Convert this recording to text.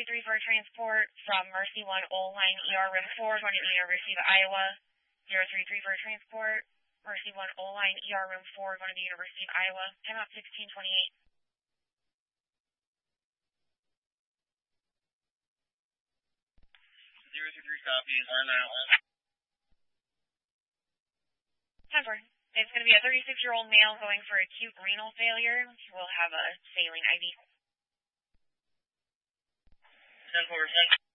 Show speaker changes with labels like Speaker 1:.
Speaker 1: 033 for transport from Mercy 1 O line ER room 4 going to the University of Iowa. 033 for transport, Mercy 1 O line ER room 4 going to the University of Iowa. Time out 1628.
Speaker 2: 033 copy, are now.
Speaker 1: 10-4. It's going to be a 36-year-old male going for acute renal failure. We'll have a saline IV.
Speaker 2: 10-4.